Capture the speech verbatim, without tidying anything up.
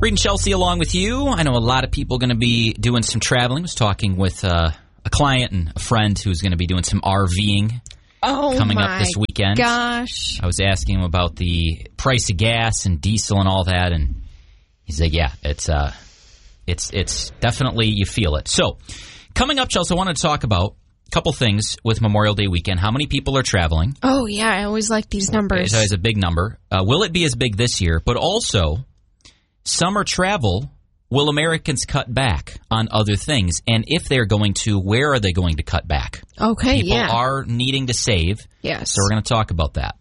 Reed and Chelsea along with you. I know a lot of people going to be doing some traveling. I was talking with uh, a client and a friend who's going to be doing some RVing oh coming my up this weekend. Gosh. I was asking him about the price of gas and diesel and all that, and he's like, yeah, it's uh, it's it's definitely, you feel it. So coming up, Chelsea, I wanted to talk about a couple things with Memorial Day weekend. How many people are traveling? Oh, yeah. I always like these numbers. It's always a big number. Uh, will it be as big this year? But also, summer travel, will Americans cut back on other things? And if they're going to, where are they going to cut back? Okay, People yeah. are needing to save. Yes. So we're going to talk about that.